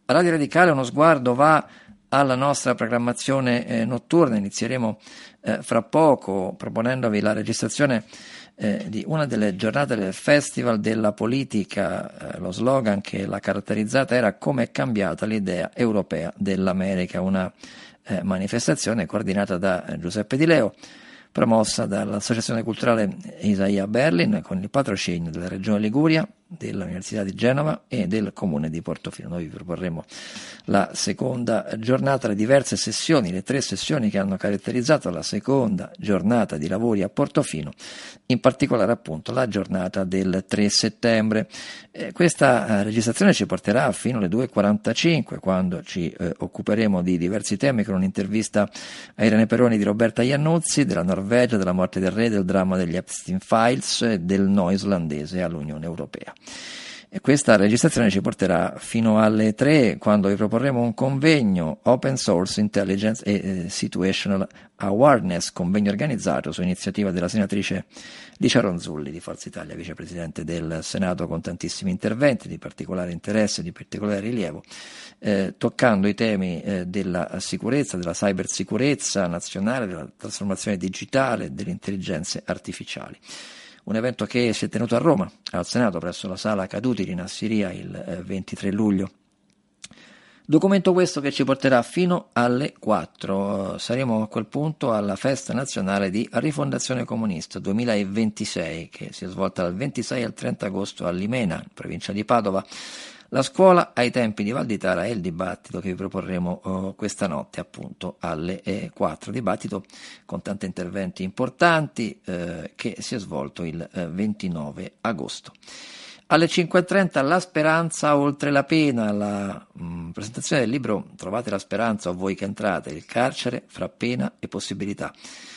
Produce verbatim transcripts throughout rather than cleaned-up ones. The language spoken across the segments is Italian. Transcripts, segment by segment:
Radio Radicale, uno sguardo va alla nostra programmazione eh, notturna. Inizieremo eh, fra poco proponendovi la registrazione eh, di una delle giornate del Festival della Politica. Eh, lo slogan che l'ha caratterizzata era "Come è cambiata l'idea europea dell'America", una eh, manifestazione coordinata da eh, Giuseppe Di Leo, promossa dall'Associazione Culturale Isaia Berlin con il patrocinio della Regione Liguria, dell'Università di Genova e del Comune di Portofino. Noi vi proporremo la seconda giornata, le diverse sessioni, le tre sessioni che hanno caratterizzato la seconda giornata di lavori a Portofino, in particolare appunto la giornata del tre settembre. Eh, questa eh, registrazione ci porterà fino alle due e quarantacinque, quando ci eh, occuperemo di diversi temi con un'intervista a Irene Peroni di Roberta Iannuzzi, della Norvegia, della morte del re, del dramma degli Epstein Files e del no islandese all'Unione Europea. E questa registrazione ci porterà fino alle tre, quando vi proporremo un convegno Open Source Intelligence e Situational Awareness, convegno organizzato su iniziativa della senatrice Licia Ronzulli di Forza Italia, vicepresidente del Senato, con tantissimi interventi di particolare interesse, di particolare rilievo, eh, toccando i temi eh, della sicurezza, della cybersicurezza nazionale, della trasformazione digitale, delle intelligenze artificiali. Un evento che si è tenuto a Roma, al Senato, presso la Sala Caduti di Nassiria, il eh, ventitré luglio. Documento questo che ci porterà fino alle quattro. Saremo a quel punto alla Festa Nazionale di Rifondazione Comunista duemilaventisei, che si è svolta dal ventisei al trenta agosto a Limena, in provincia di Padova. La scuola ai tempi di Valditara è il dibattito che vi proporremo uh, questa notte, appunto alle eh, quattro. Dibattito con tanti interventi importanti eh, che si è svolto il eh, ventinove agosto. Alle cinque e trenta La speranza oltre la pena, la mh, presentazione del libro Trovate la speranza o voi che entrate, il carcere fra pena e possibilità.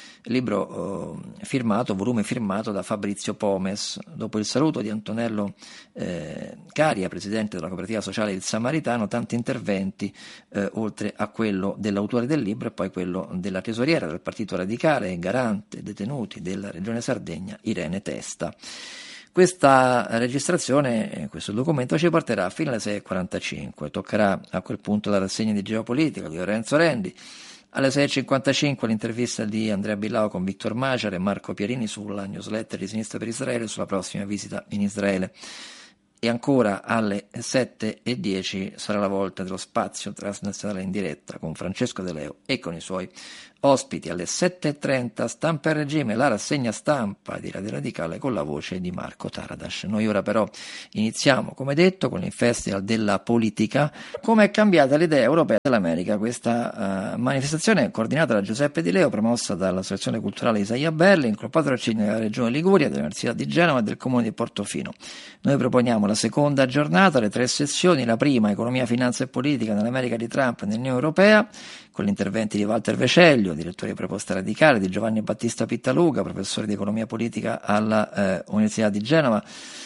Libro eh, firmato, volume firmato da Fabrizio Pomes. Dopo il saluto di Antonello eh, Caria, presidente della cooperativa sociale Il Samaritano, tanti interventi eh, oltre a quello dell'autore del libro e poi quello della tesoriera del Partito Radicale, garante detenuti della Regione Sardegna, Irene Testa. Questa registrazione, questo documento ci porterà fino alle sei e quarantacinque. Toccherà a quel punto la rassegna di geopolitica di Lorenzo Rendi. Alle sei e cinquantacinque l'intervista di Andrea Billao con Victor Maciar e Marco Pierini sulla newsletter di Sinistra per Israele sulla prossima visita in Israele. E ancora alle sette e dieci sarà la volta dello spazio transnazionale in diretta con Francesco De Leo e con i suoi ospiti. Alle sette e trenta Stampa e Regime, la rassegna stampa di Radio Radicale con la voce di Marco Taradas. Noi ora però iniziamo, come detto, con il Festival della Politica. Come è cambiata l'idea europea dell'America? Questa uh, manifestazione è coordinata da Giuseppe Di Leo, promossa dall'Associazione Culturale Isaia Berlin, con il patrocinio della Regione Liguria, dell'Università di Genova e del Comune di Portofino. Noi proponiamo la seconda giornata, le tre sessioni. La prima, economia, finanza e politica nell'America di Trump e nell'Unione Europea, con gli interventi di Walter Veceglio, direttore di Proposta Radicale, di Giovanni Battista Pittaluga, professore di economia politica alla eh, Università di Genova,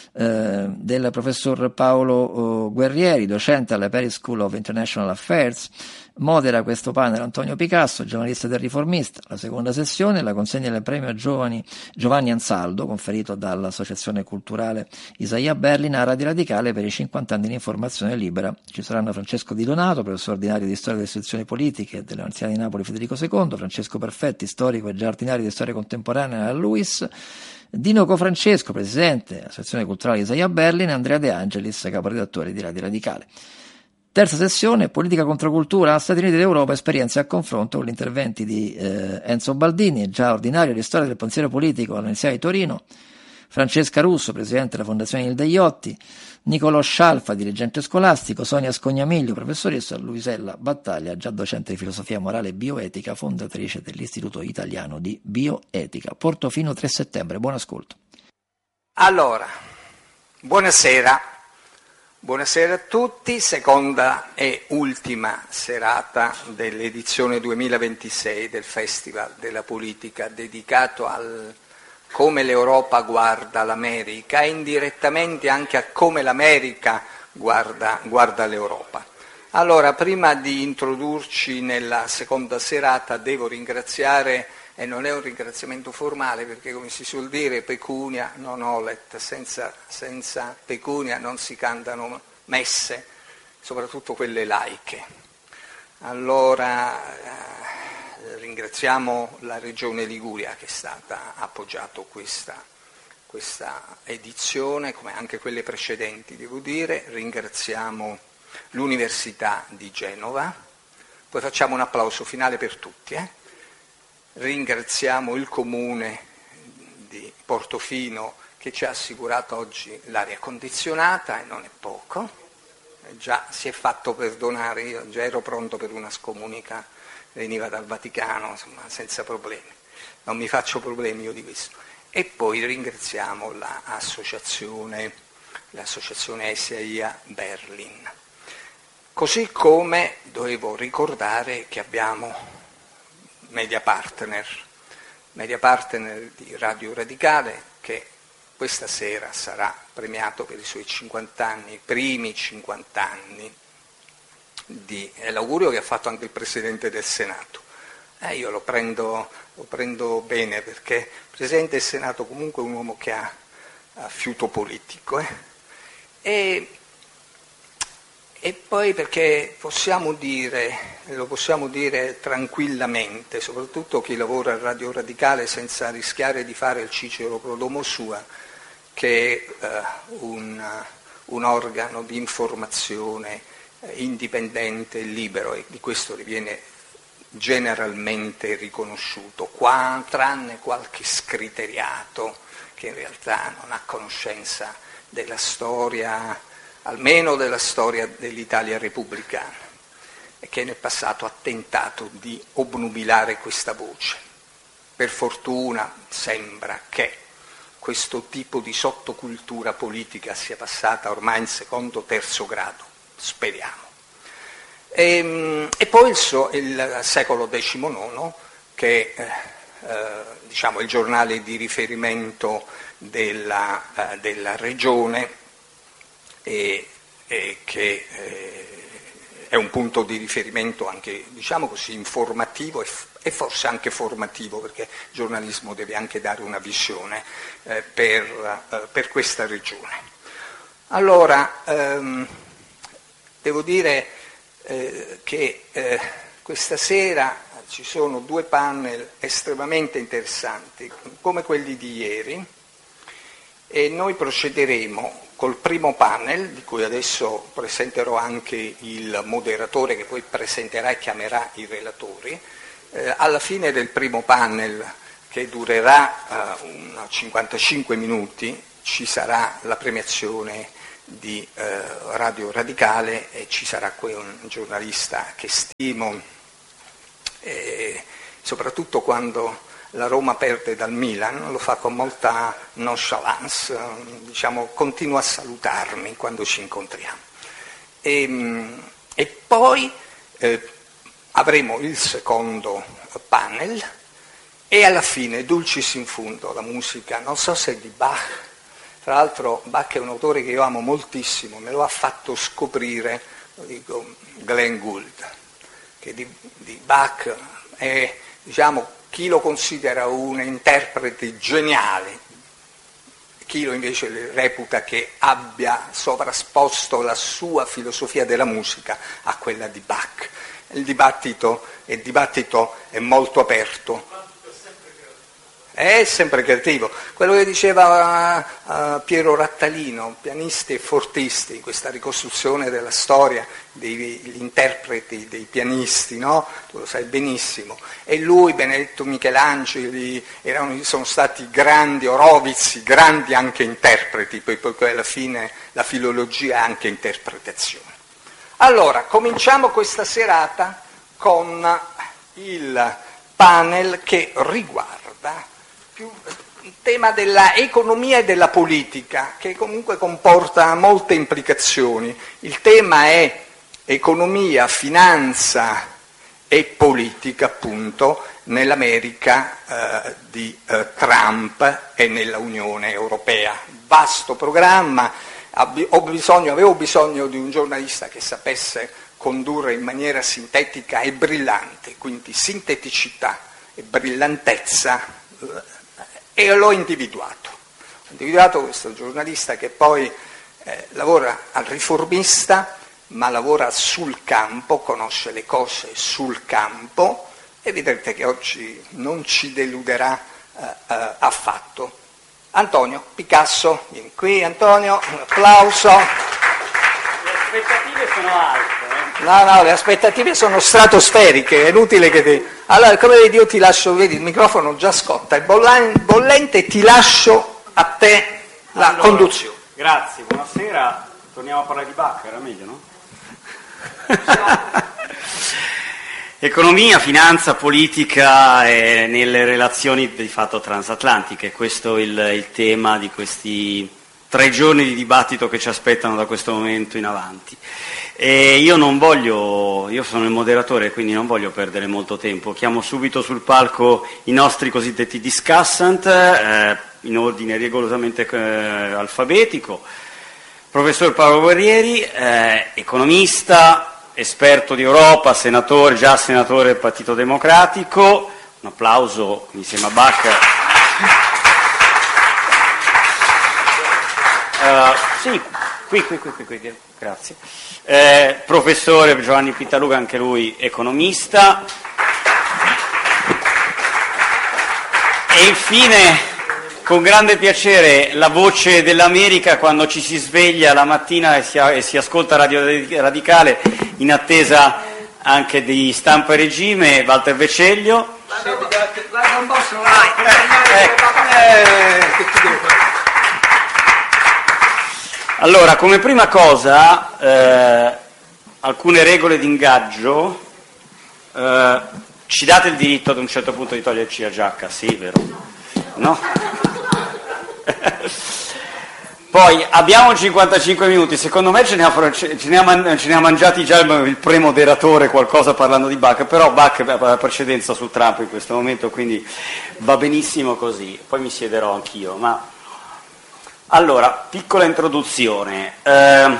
eh, del professor Paolo eh, Guerrieri, docente alla Paris School of International Affairs. Modera questo panel Antonio Picasso, giornalista del Riformista. La seconda sessione, la consegna del premio Giovani, Giovanni Ansaldo, conferito dall'Associazione Culturale Isaia Berlin a Radio Radicale per i cinquanta anni di informazione libera. Ci saranno Francesco Di Donato, professore ordinario di storia delle istituzioni politiche dell'Università di Napoli Federico secondo, Francesco Perfetti, storico e giardinario di storia contemporanea alla LUISS, Dino Cofrancesco, presidente dell'Associazione Culturale Isaia Berlin, e Andrea De Angelis, caporedattore di Radio Radicale. Terza sessione, politica contro cultura, Stati Uniti d'Europa, esperienze a confronto, con gli interventi di eh, Enzo Baldini, già ordinario di storia del pensiero politico all'Università di Torino, Francesca Russo, presidente della Fondazione Ilde Iotti, Nicolò Scialfa, dirigente scolastico, Sonia Scognamiglio, professoressa, Luisella Battaglia, già docente di filosofia morale e bioetica, fondatrice dell'Istituto Italiano di Bioetica. Portofino, tre settembre, buon ascolto. Allora, buonasera. Buonasera a tutti, seconda e ultima serata dell'edizione duemilaventisei del Festival della Politica, dedicato al come l'Europa guarda l'America e indirettamente anche a come l'America guarda, guarda l'Europa. Allora, prima di introdurci nella seconda serata, devo ringraziare, e non è un ringraziamento formale perché, come si suol dire, pecunia non olet, senza, senza pecunia non si cantano messe, soprattutto quelle laiche. Allora eh, ringraziamo la Regione Liguria che è stata ha appoggiato questa, questa edizione, come anche quelle precedenti, devo dire. Ringraziamo l'Università di Genova, poi facciamo un applauso finale per tutti. Eh? Ringraziamo il Comune di Portofino che ci ha assicurato oggi l'aria condizionata, e non è poco, già si è fatto perdonare, io già ero pronto per una scomunica, veniva dal Vaticano, insomma, senza problemi, non mi faccio problemi io di questo. E poi ringraziamo l'associazione, l'associazione S A I A Berlin. Così come dovevo ricordare che abbiamo media partner, media partner di Radio Radicale, che questa sera sarà premiato per i suoi cinquanta anni, i primi cinquanta anni, di, è l'augurio che ha fatto anche il Presidente del Senato. Eh, io lo prendo, lo prendo bene, perché il Presidente del Senato comunque è un uomo che ha, ha fiuto politico. Eh. E, e poi perché possiamo dire, lo possiamo dire tranquillamente, soprattutto chi lavora a Radio Radicale senza rischiare di fare il Cicero pro domo sua, che è eh, un, un organo di informazione eh, indipendente e libero, e di questo ne viene generalmente riconosciuto, qua, tranne qualche scriteriato che in realtà non ha conoscenza della storia, almeno della storia dell'Italia repubblicana, e che nel passato ha tentato di obnubilare questa voce. Per fortuna sembra che questo tipo di sottocultura politica sia passata ormai in secondo, terzo grado, speriamo. E, e poi il, so, il secolo diciannove, che è eh, diciamo, il giornale di riferimento della, eh, della regione, e, e che eh, è un punto di riferimento anche, diciamo così, informativo e, e forse anche formativo, perché il giornalismo deve anche dare una visione eh, per, eh, per questa regione. Allora, ehm, devo dire eh, che eh, questa sera ci sono due panel estremamente interessanti, come quelli di ieri, e noi procederemo col primo panel, di cui adesso presenterò anche il moderatore che poi presenterà e chiamerà i relatori. Eh, alla fine del primo panel, che durerà eh, cinquantacinque minuti, ci sarà la premiazione di eh, Radio Radicale, e ci sarà qui un giornalista che stimo, eh, soprattutto quando la Roma perde dal Milan, lo fa con molta nonchalance, diciamo, continua a salutarmi quando ci incontriamo. E, e poi eh, avremo il secondo panel, e alla fine, dulcis in fundo, la musica, non so se di Bach, tra l'altro Bach è un autore che io amo moltissimo, me lo ha fatto scoprire, lo dico, Glenn Gould, che di, di Bach è, diciamo, chi lo considera un interprete geniale, chi lo invece reputa che abbia sovrasposto la sua filosofia della musica a quella di Bach. Il dibattito, il dibattito è molto aperto. È sempre creativo. Quello che diceva uh, Piero Rattalino, pianisti e fortisti, questa ricostruzione della storia degli interpreti, dei pianisti, no? Tu lo sai benissimo. E lui, Benedetto Michelangeli, erano, sono stati grandi, Orovizzi, grandi anche interpreti, poi, poi alla fine la filologia è anche interpretazione. Allora, cominciamo questa serata con il panel che riguarda più il tema della economia e della politica, che comunque comporta molte implicazioni. Il tema è economia, finanza e politica, appunto, nell'America eh, di eh, Trump e nella Unione Europea. Vasto programma, ho bisogno, avevo bisogno di un giornalista che sapesse condurre in maniera sintetica e brillante, quindi sinteticità e brillantezza, e l'ho individuato. Ho individuato questo giornalista che poi eh, lavora al Riformista, ma lavora sul campo, conosce le cose sul campo e vedrete che oggi non ci deluderà eh, eh, affatto. Antonio Picasso, vieni qui Antonio, un applauso. Le aspettative sono alte. Eh? No, no, le aspettative sono stratosferiche, è inutile che ti... Allora, come vedi io ti lascio, vedi il microfono già scotta, è bollente, ti lascio a te la allora, conduzione. Grazie, buonasera, torniamo a parlare di Bach, era meglio, no? Economia, finanza, politica e nelle relazioni di fatto transatlantiche, questo è il, il tema di questi tre giorni di dibattito che ci aspettano da questo momento in avanti. E io non voglio, io sono il moderatore, quindi non voglio perdere molto tempo. Chiamo subito sul palco i nostri cosiddetti discussant, eh, in ordine rigorosamente eh, alfabetico. Professor Paolo Guerrieri, eh, economista, esperto di Europa, senatore, già senatore del Partito Democratico. Un applauso insieme a Bach. Uh, sì, qui, qui, qui, qui, qui, grazie. Eh, professore Giovanni Pittaluga, anche lui economista. E infine, con grande piacere, la voce dell'America quando ci si sveglia la mattina e si, e si ascolta Radio Radicale, in attesa anche di Stampa e Regime, Walter Veceglio. Allora, come prima cosa, eh, alcune regole di ingaggio. Eh, ci date il diritto ad un certo punto di toglierci la giacca, sì, vero? No? Poi abbiamo cinquantacinque minuti, secondo me ce ne ha, ce ne ha, ce ne ha mangiati già il, il premoderatore qualcosa parlando di Bach, però Bach ha la precedenza su Trump in questo momento, quindi va benissimo così, poi mi siederò anch'io. Ma allora, piccola introduzione eh,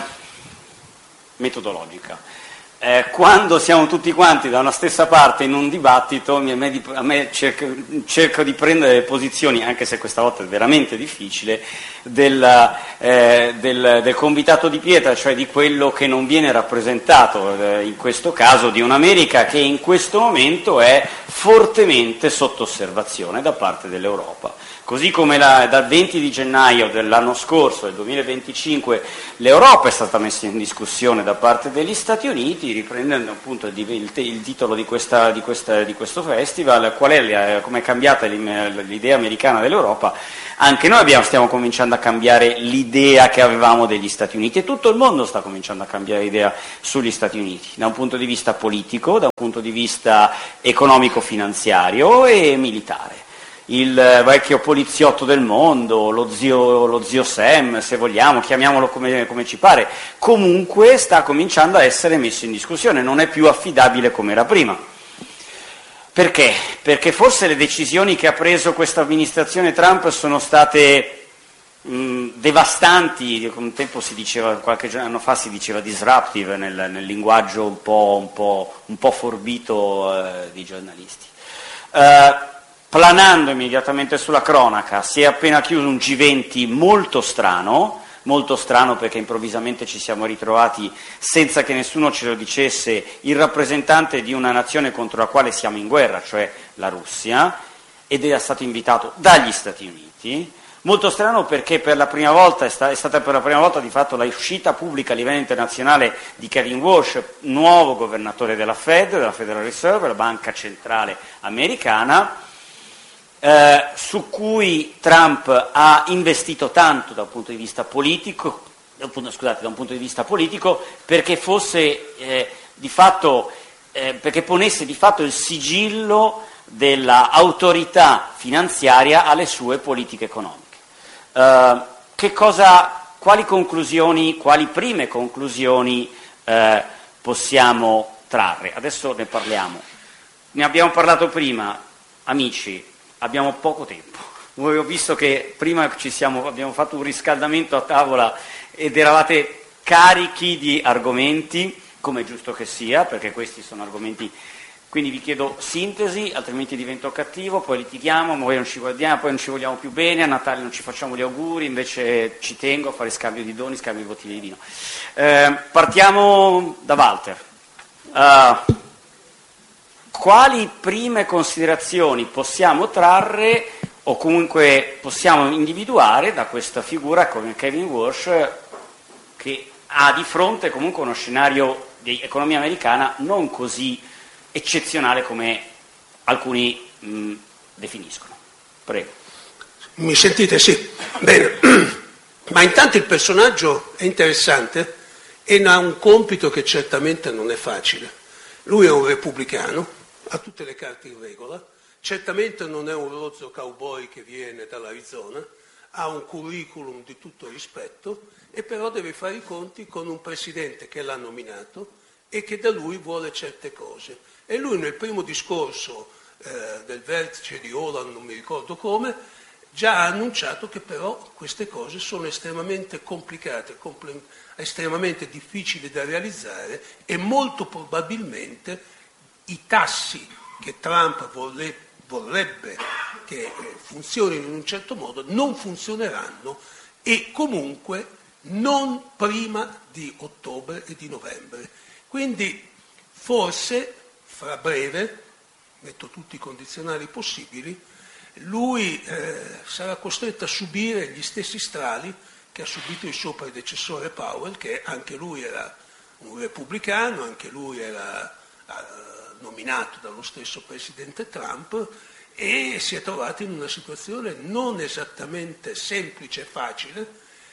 metodologica. Eh, quando siamo tutti quanti da una stessa parte in un dibattito, a me, a me cerco, cerco di prendere posizioni, anche se questa volta è veramente difficile, del, eh, del, del convitato di pietra, cioè di quello che non viene rappresentato, eh, in questo caso di un'America che in questo momento è fortemente sotto osservazione da parte dell'Europa. Così come la, dal venti di gennaio dell'anno scorso, del duemilaventicinque, l'Europa è stata messa in discussione da parte degli Stati Uniti, riprendendo appunto il, il, il titolo di, questa, di, questa, di questo festival, qual è, come è cambiata l'idea americana dell'Europa. Anche noi abbiamo, stiamo cominciando a cambiare l'idea che avevamo degli Stati Uniti e tutto il mondo sta cominciando a cambiare idea sugli Stati Uniti, da un punto di vista politico, da un punto di vista economico-finanziario e militare. Il vecchio poliziotto del mondo, lo zio, lo zio Sam, se vogliamo, chiamiamolo come, come ci pare, comunque sta cominciando a essere messo in discussione, non è più affidabile come era prima. Perché? Perché forse le decisioni che ha preso questa amministrazione Trump sono state mh, devastanti, un tempo si diceva, qualche anno fa si diceva disruptive nel, nel linguaggio un po', un po', un po' forbito eh, di giornalisti. Uh, Planando immediatamente sulla cronaca, si è appena chiuso un G venti molto strano, molto strano perché improvvisamente ci siamo ritrovati senza che nessuno ce lo dicesse, il rappresentante di una nazione contro la quale siamo in guerra, cioè la Russia, ed era stato invitato dagli Stati Uniti. Molto strano perché per la prima volta è, sta, è stata per la prima volta di fatto la uscita pubblica a livello internazionale di Kevin Walsh, nuovo governatore della Fed, della Federal Reserve, la banca centrale americana, Eh, su cui Trump ha investito tanto da un punto di vista politico, da un punto, scusate, da un punto di vista politico perché fosse eh, di fatto, eh, perché ponesse di fatto il sigillo dell'autorità finanziaria alle sue politiche economiche. Eh, che cosa, quali conclusioni, quali prime conclusioni eh, possiamo trarre? Adesso ne parliamo. Ne abbiamo parlato prima, amici. Abbiamo poco tempo. Voi ho visto che prima ci siamo, abbiamo fatto un riscaldamento a tavola ed eravate carichi di argomenti, come è giusto che sia, perché questi sono argomenti Quindi vi chiedo sintesi, altrimenti divento cattivo, poi litighiamo, poi non ci guardiamo, poi non ci vogliamo più bene, a Natale non ci facciamo gli auguri, invece ci tengo a fare scambio di doni, scambio di bottiglie di vino. Eh, partiamo da Walter. Uh, quali prime considerazioni possiamo trarre o comunque possiamo individuare da questa figura come Kevin Walsh, che ha di fronte comunque uno scenario di economia americana non così eccezionale come alcuni mh, definiscono. Prego. Mi sentite? Sì. Bene. Ma intanto il personaggio è interessante e ha un compito che certamente non è facile. Lui è un repubblicano, ha tutte le carte in regola, certamente non è un rozzo cowboy che viene dall'Arizona, ha un curriculum di tutto rispetto e però deve fare i conti con un presidente che l'ha nominato e che da lui vuole certe cose. E lui nel primo discorso eh, del vertice di Holland, non mi ricordo come, già ha annunciato che però queste cose sono estremamente complicate, comple- estremamente difficili da realizzare e molto probabilmente i tassi che Trump vorre- vorrebbe che eh, funzionino in un certo modo non funzioneranno e comunque non prima di ottobre e di novembre. Quindi forse fra breve, metto tutti i condizionali possibili, lui eh, sarà costretto a subire gli stessi strali che ha subito il suo predecessore Powell, che anche lui era un repubblicano, anche lui era eh, nominato dallo stesso presidente Trump e si è trovato in una situazione non esattamente semplice e facile,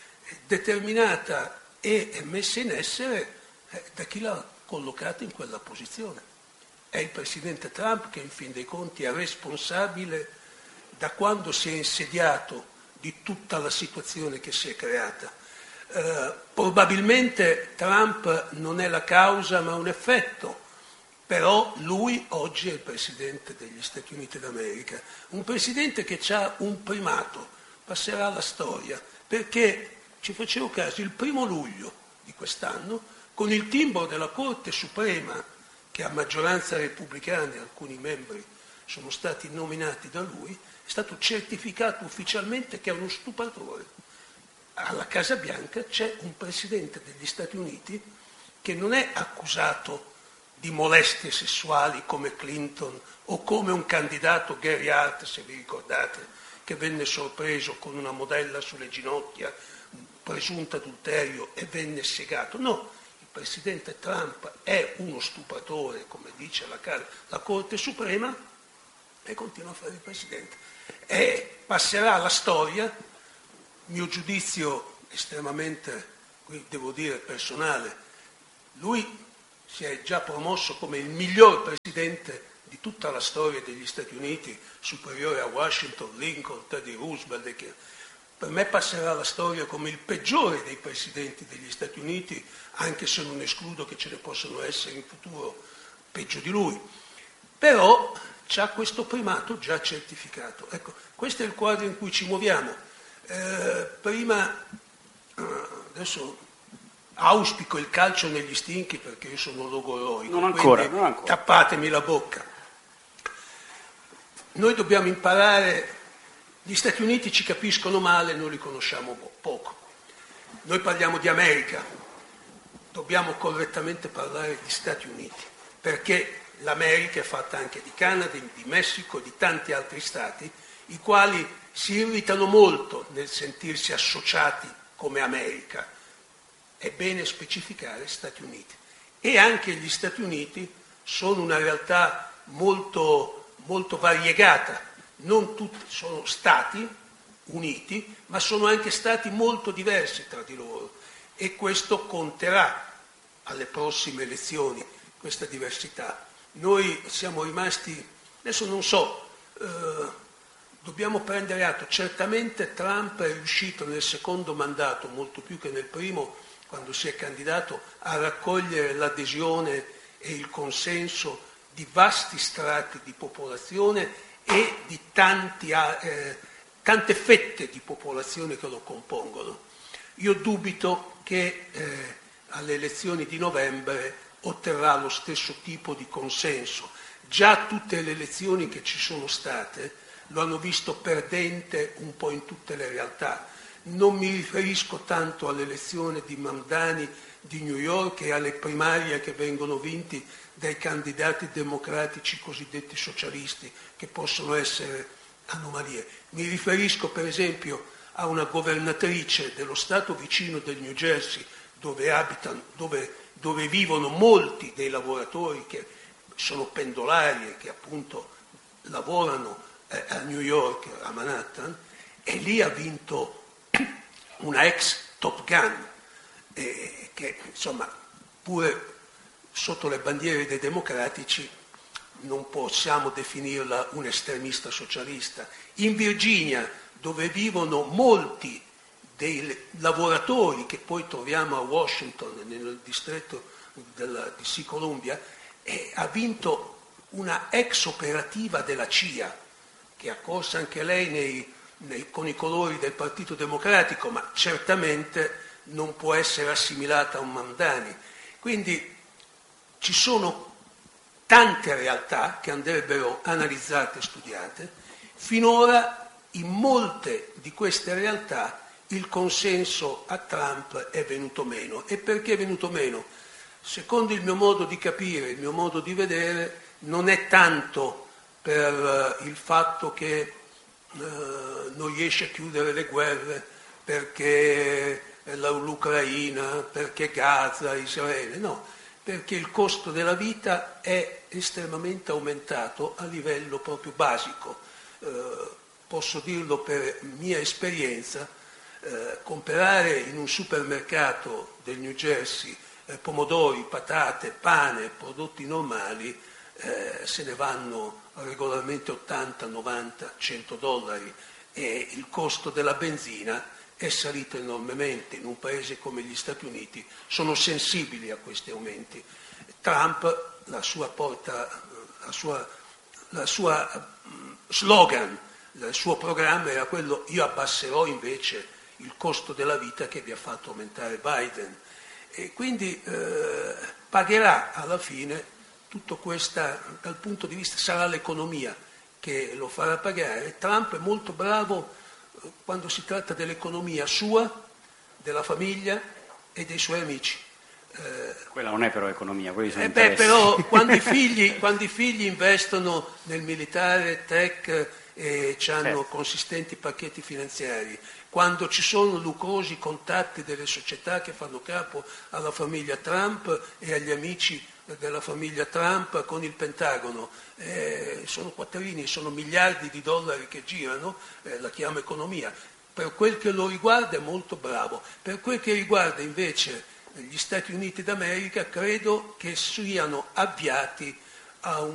determinata e messa in essere eh, da chi l'ha collocato in quella posizione. È il presidente Trump che in fin dei conti è responsabile da quando si è insediato di tutta la situazione che si è creata. Eh, probabilmente Trump non è la causa ma un effetto, però lui oggi è il presidente degli Stati Uniti d'America, un presidente che ha un primato, passerà alla storia, perché ci facevo caso il primo luglio di quest'anno, con il timbro della Corte Suprema, che a maggioranza repubblicana, alcuni membri sono stati nominati da lui, è stato certificato ufficialmente che è uno stupratore. Alla Casa Bianca c'è un presidente degli Stati Uniti che non è accusato di molestie sessuali come Clinton o come un candidato Gary Hart, se vi ricordate, che venne sorpreso con una modella sulle ginocchia, presunto adulterio e venne segato. No. Il presidente Trump è uno stupratore, come dice la, la Corte Suprema, e continua a fare il presidente. E passerà alla storia, mio giudizio estremamente, devo dire, personale. Lui si è già promosso come il miglior presidente di tutta la storia degli Stati Uniti, superiore a Washington, Lincoln, Teddy Roosevelt. Che per me passerà alla storia come il peggiore dei presidenti degli Stati Uniti, anche se non escludo che ce ne possano essere in futuro peggio di lui. Però c'ha questo primato già certificato. Ecco, questo è il quadro in cui ci muoviamo. Eh, prima, adesso auspico il calcio negli stinchi perché io sono logoroico, non ancora, quindi non ancora. Tappatemi la bocca. Noi dobbiamo imparare, gli Stati Uniti ci capiscono male, noi li conosciamo poco. Noi parliamo di America, dobbiamo correttamente parlare di Stati Uniti, perché l'America è fatta anche di Canada, di Messico, di tanti altri stati, i quali si irritano molto nel sentirsi associati come America. È bene specificare Stati Uniti. E anche gli Stati Uniti sono una realtà molto, molto variegata. Non tutti sono stati uniti, ma sono anche stati molto diversi tra di loro. E questo conterà alle prossime elezioni, questa diversità. Noi siamo rimasti, adesso non so, eh, dobbiamo prendere atto, certamente Trump è riuscito nel secondo mandato, molto più che nel primo, quando si è candidato, a raccogliere l'adesione e il consenso di vasti strati di popolazione e di tanti, eh, tante fette di popolazione che lo compongono. Io dubito che eh, alle elezioni di novembre otterrà lo stesso tipo di consenso. già tutte le elezioni che ci sono state lo hanno visto perdente un po' in tutte le realtà. Non mi riferisco tanto all'elezione di Mamdani di New York e alle primarie che vengono vinti dai candidati democratici cosiddetti socialisti, che possono essere anomalie. Mi riferisco per esempio a una governatrice dello stato vicino del New Jersey, dove abitano, dove, dove vivono molti dei lavoratori che sono pendolari e che appunto lavorano eh, a New York, a Manhattan, e lì ha vinto una ex Top Gun, eh, che insomma pure sotto le bandiere dei democratici non possiamo definirla un estremista socialista. In Virginia, dove vivono molti dei lavoratori che poi troviamo a Washington, nel distretto della, di D C Columbia, eh, ha vinto una ex operativa della C I A, che ha corso anche lei nei, nei, con i colori del Partito Democratico, ma certamente non può essere assimilata a un Mamdani. Quindi ci sono tante realtà che andrebbero analizzate e studiate. Finora in molte di queste realtà il consenso a Trump è venuto meno. E perché è venuto meno? Secondo il mio modo di capire, il mio modo di vedere, non è tanto per il fatto che eh, non riesce a chiudere le guerre, perché l'Ucraina, perché Gaza, Israele, no, perché il costo della vita è estremamente aumentato a livello proprio basico. Eh, posso dirlo per mia esperienza, eh, comprare in un supermercato del New Jersey eh, pomodori, patate, pane, prodotti normali, eh, se ne vanno regolarmente ottanta, novanta, cento dollari, e il costo della benzina è salito enormemente. In un paese come gli Stati Uniti sono sensibili a questi aumenti. Trump, la sua porta, la sua, la sua slogan, il suo programma era quello: io abbasserò invece il costo della vita che vi ha fatto aumentare Biden. E quindi eh, pagherà alla fine tutto questo, dal punto di vista, sarà l'economia che lo farà pagare. Trump è molto bravo eh, quando si tratta dell'economia sua, della famiglia e dei suoi amici. Eh, Quella non è però economia, quelli sono eh beh, però quando i, figli, quando i figli investono nel militare, tech, e hanno certo. consistenti pacchetti finanziari, quando ci sono lucrosi contatti delle società che fanno capo alla famiglia Trump e agli amici della famiglia Trump con il Pentagono, eh, sono quattrini, sono miliardi di dollari che girano, eh, la chiamo economia. Per quel che lo riguarda è molto bravo. Per quel che riguarda invece gli Stati Uniti d'America, credo che siano avviati a un